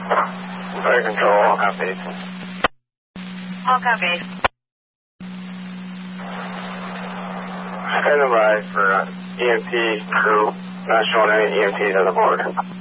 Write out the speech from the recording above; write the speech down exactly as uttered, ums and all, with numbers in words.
Fire control, all copy. All copy. Stand by for uh, E M T crew. Not showing any E M Ts on the board.